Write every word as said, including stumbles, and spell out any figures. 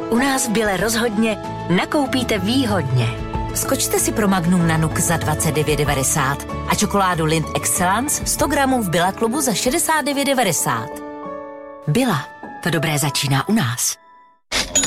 U nás v Bile rozhodně nakoupíte výhodně. Skočte si pro Magnum Nanuk za dvacet devět devadesát a čokoládu Lindt Excellence sto gramů v Billa klubu za šedesát devět devadesát. Billa, to dobré začíná u nás.